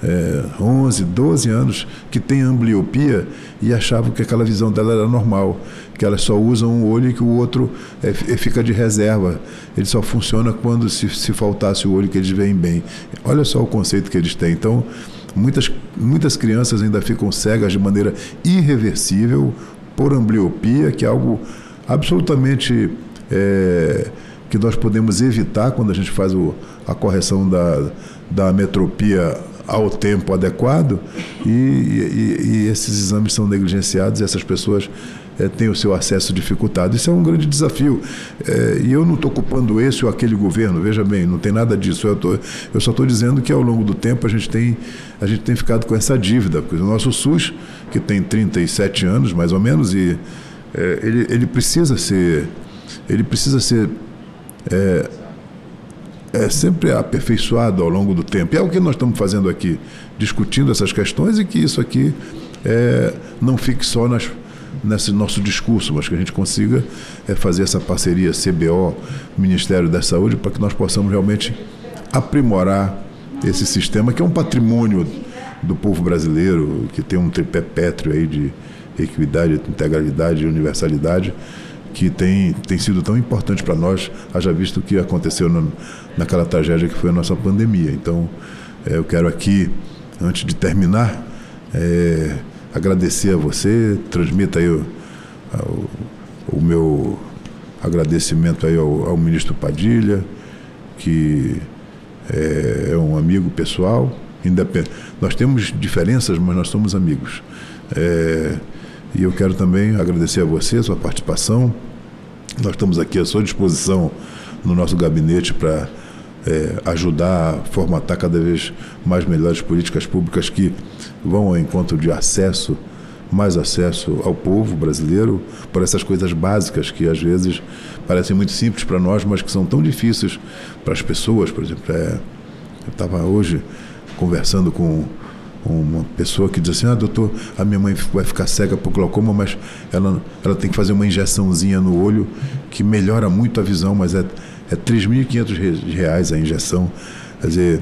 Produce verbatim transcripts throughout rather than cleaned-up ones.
é, onze, doze anos que têm ambliopia e achavam que aquela visão dela era normal, que elas só usam um olho e que o outro é, fica de reserva. Ele só funciona quando se, se faltasse o olho que eles veem bem. Olha só o conceito que eles têm. Então, muitas, muitas crianças ainda ficam cegas de maneira irreversível por ambliopia, que é algo absolutamente é, que nós podemos evitar quando a gente faz o, a correção da, da metropia ao tempo adequado, e, e, e esses exames são negligenciados e essas pessoas é, têm o seu acesso dificultado. Isso é um grande desafio. É, e eu não estou culpando esse ou aquele governo, veja bem, não tem nada disso. Eu, tô, eu só estou dizendo que ao longo do tempo a gente tem, a gente tem ficado com essa dívida, porque o nosso SUS, que tem trinta e sete anos, mais ou menos, e é, ele, ele precisa ser, ele precisa ser é, é sempre aperfeiçoado ao longo do tempo. E é o que nós estamos fazendo aqui, discutindo essas questões, e que isso aqui é, não fique só nas, nesse nosso discurso, mas que a gente consiga é, fazer essa parceria C B O, Ministério da Saúde, para que nós possamos realmente aprimorar esse sistema, que é um patrimônio do povo brasileiro, que tem um tripé pétreo aí de equidade, integralidade e universalidade, que tem, tem sido tão importante para nós, haja visto o que aconteceu no, naquela tragédia que foi a nossa pandemia. Então, é, eu quero aqui, antes de terminar, é, agradecer a você, transmita aí o, o, o meu agradecimento aí ao, ao ministro Padilha, que é, é um amigo pessoal, independ... nós temos diferenças, mas nós somos amigos. É, E eu quero também agradecer a você, a sua participação. Nós estamos aqui à sua disposição no nosso gabinete para é, ajudar a formatar cada vez mais melhores políticas públicas que vão ao encontro de acesso, mais acesso ao povo brasileiro, por essas coisas básicas que às vezes parecem muito simples para nós, mas que são tão difíceis para as pessoas. Por exemplo, é, eu estava hoje conversando com uma pessoa que diz assim: ah, doutor, a minha mãe vai ficar cega por glaucoma, mas ela, ela tem que fazer uma injeçãozinha no olho que melhora muito a visão, mas é, é três mil e quinhentos reais a injeção. Quer dizer,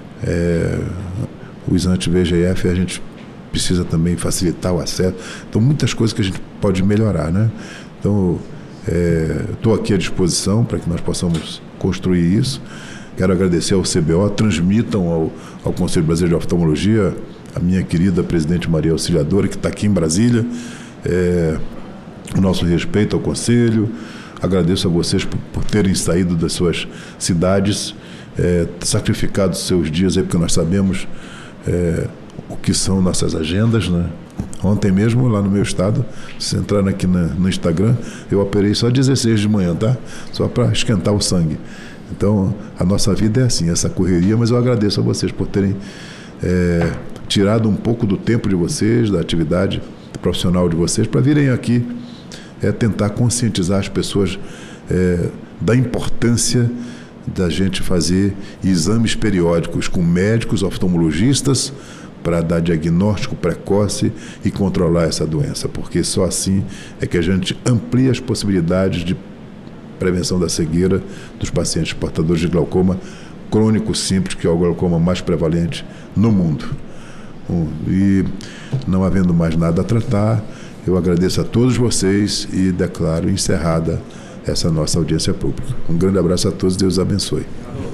é, os anti-V G F a gente precisa também facilitar o acesso. Então, muitas coisas que a gente pode melhorar, né? Então, estou é, aqui à disposição para que nós possamos construir isso. Quero agradecer ao C B O, transmitam ao, ao Conselho Brasileiro de Oftalmologia, a minha querida presidente Maria Auxiliadora, que está aqui em Brasília, é, o nosso respeito ao Conselho. Agradeço a vocês por, por terem saído das suas cidades, é, sacrificado seus dias aí, porque nós sabemos é, o que são nossas agendas, né? Ontem mesmo, lá no meu estado, se entrarem aqui na, no Instagram, eu operei só dezesseis de manhã, tá? Só para esquentar o sangue. Então, a nossa vida é assim, essa correria, mas eu agradeço a vocês por terem é, tirado um pouco do tempo de vocês, da atividade profissional de vocês, para virem aqui é, tentar conscientizar as pessoas é, da importância da gente fazer exames periódicos com médicos, oftalmologistas, para dar diagnóstico precoce e controlar essa doença, porque só assim é que a gente amplia as possibilidades de prevenção da cegueira dos pacientes portadores de glaucoma crônico simples, que é o glaucoma mais prevalente no mundo. E não havendo mais nada a tratar, eu agradeço a todos vocês e declaro encerrada essa nossa audiência pública. Um grande abraço a todos, Deus abençoe.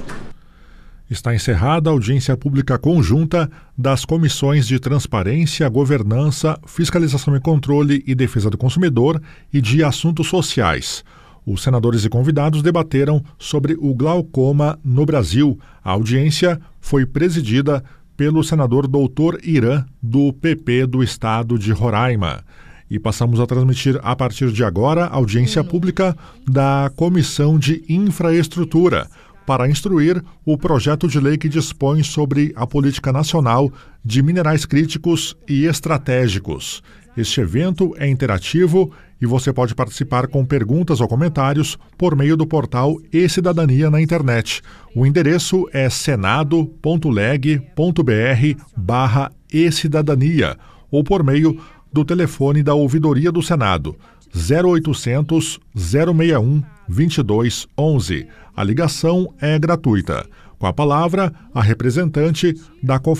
Está encerrada a audiência pública conjunta das comissões de Transparência, Governança, Fiscalização e Controle e Defesa do Consumidor e de Assuntos Sociais. Os senadores e convidados debateram sobre o glaucoma no Brasil. A audiência foi presidida pelo senador doutor Irã, do P P do Estado de Roraima. E passamos a transmitir, a partir de agora, a audiência pública da Comissão de Infraestrutura, para instruir o projeto de lei que dispõe sobre a política nacional de minerais críticos e estratégicos. Este evento é interativo e você pode participar com perguntas ou comentários por meio do portal E-Cidadania na internet. O endereço é senado ponto leg ponto br barra e-cidadania ou por meio do telefone da Ouvidoria do Senado, zero oitocentos, zero sessenta e um, vinte e dois onze. A ligação é gratuita. Com a palavra, a representante da